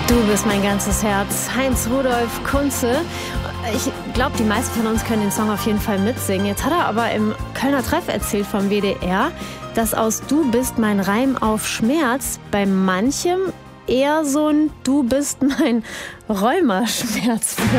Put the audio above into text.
Du bist mein ganzes Herz. Heinz Rudolf Kunze. Ich glaube, die meisten von uns können den Song auf jeden Fall mitsingen. Jetzt hat er aber im Kölner Treff erzählt vom WDR, dass aus Du bist mein Reim auf Schmerz bei manchem eher so ein Du bist mein Rheumaschmerz wird.